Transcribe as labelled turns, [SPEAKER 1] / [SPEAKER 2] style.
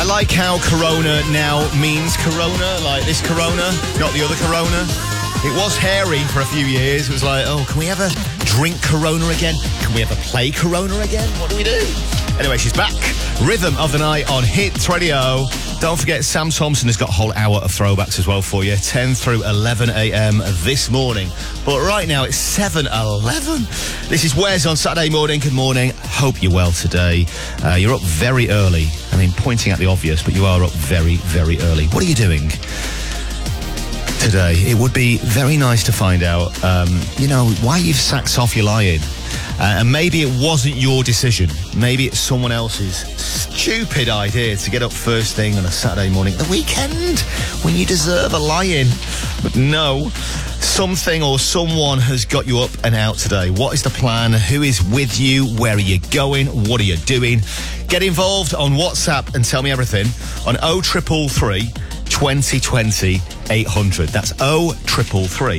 [SPEAKER 1] I like how Corona now means Corona, like this Corona, not the other Corona. It was hairy for a few years. It was like, oh, can we ever drink Corona again? Can we ever play Corona again? What do we do? Anyway, she's back. Rhythm of the night on Hits Radio. Don't forget, Sam Thompson has got a whole hour of throwbacks as well for you, 10 through 11 a.m. this morning. But right now, it's 7:11. This is Wes on Saturday morning. Good morning. Hope you're well today. You're up very early. I mean, pointing at the obvious, but you are up very, very early. What are you doing today? It would be very nice to find out, why you've sacked off your lie-in. And maybe it wasn't your decision. Maybe it's someone else's stupid idea to get up first thing on a Saturday morning, the weekend, when you deserve a lie-in. But no, something or someone has got you up and out today. What is the plan? Who is with you? Where are you going? What are you doing? Get involved on WhatsApp and tell me everything on 0333 2020 800. That's 0333